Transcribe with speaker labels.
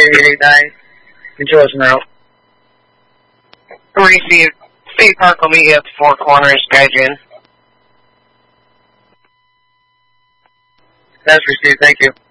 Speaker 1: 889. Control us now.
Speaker 2: Received. State Park will meet you at the Four Corners, Gaijin.
Speaker 1: That's received, thank you.